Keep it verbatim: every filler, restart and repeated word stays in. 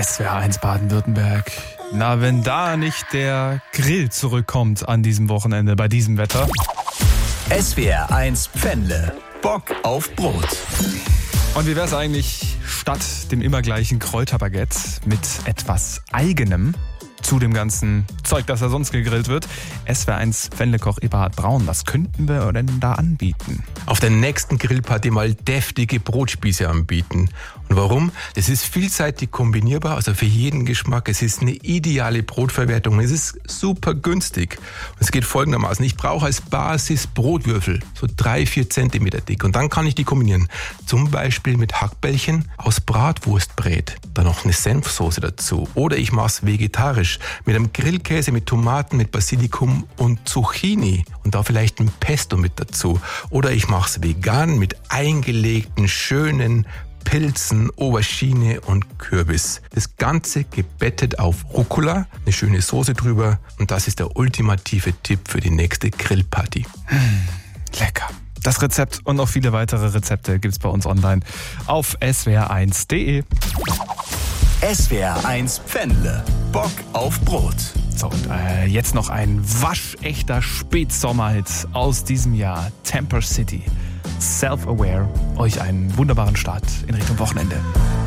S W R eins Baden-Württemberg. Na, wenn da nicht der Grill zurückkommt an diesem Wochenende bei diesem Wetter. S W R eins Pfändle. Bock auf Brot. Und wie wär's eigentlich statt dem immer gleichen Kräuterbaguette mit etwas Eigenem zu dem ganzen Zeug, das da sonst gegrillt wird? S W R eins Pfändlekoch Eberhard Braun, was könnten wir denn da anbieten? Auf der nächsten Grillparty mal deftige Brotspieße anbieten. Und warum? Das ist vielseitig kombinierbar, also für jeden Geschmack. Es ist eine ideale Brotverwertung. Es ist super günstig. Und es geht folgendermaßen. Ich brauche als Basis Brotwürfel, so drei, vier Zentimeter dick. Und dann kann ich die kombinieren. Zum Beispiel mit Hackbällchen aus Bratwurstbrät. Dann noch eine Senfsoße dazu. Oder ich mache es vegetarisch mit einem Grillkäse, mit Tomaten, mit Basilikum und Zucchini. Und da vielleicht ein Pesto mit dazu. Oder ich mache es vegan mit eingelegten, schönen Pilzen, Aubergine und Kürbis. Das Ganze gebettet auf Rucola, eine schöne Soße drüber. Und das ist der ultimative Tipp für die nächste Grillparty. Mmh, lecker. Das Rezept und noch viele weitere Rezepte gibt's bei uns online auf s w r eins punkt d e. S W R eins Pfändle. Bock auf Brot. So, und äh, jetzt noch ein waschechter Spätsommerhit aus diesem Jahr. Temper City. Self-Aware. Euch einen wunderbaren Start in Richtung Wochenende.